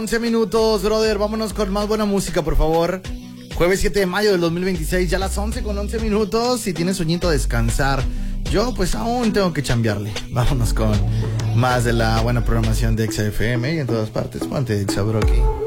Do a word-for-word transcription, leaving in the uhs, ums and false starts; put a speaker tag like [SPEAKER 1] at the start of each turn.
[SPEAKER 1] once minutos, brother. Vámonos con más buena música, por favor. Jueves siete de mayo del dos mil veintiséis, ya a las once con once minutos. Si tienes sueñito a descansar. Yo, pues, aún tengo que chambearle. Vámonos con más de la buena programación de Exa F M y en todas partes. Ponte Exa, broki.